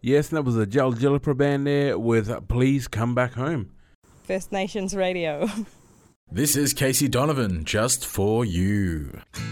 Yes, and that was a Jal Jilliper band there with Please Come Back Home. First Nations Radio. This is Casey Donovan, just for you.